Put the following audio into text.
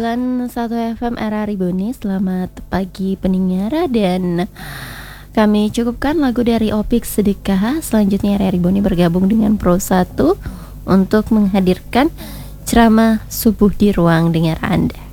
101 FM RRI Boni. Selamat pagi pendengar, dan kami cukupkan lagu dari Opik Sedekah. Selanjutnya RRI Boni bergabung dengan Pro 1 untuk menghadirkan ceramah subuh di ruang dengar Anda.